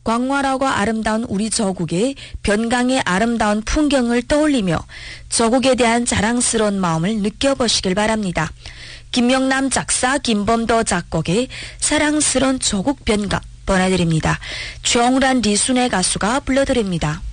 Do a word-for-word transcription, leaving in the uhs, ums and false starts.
광활하고 아름다운 우리 저국의 변강의 아름다운 풍경을 떠올리며 저국에 대한 자랑스러운 마음을 느껴보시길 바랍니다. 김명남 작사, 김범도 작곡의 사랑스러운 저국 변강 보내드립니다. 최홍란, 리순의 가수가 불러드립니다.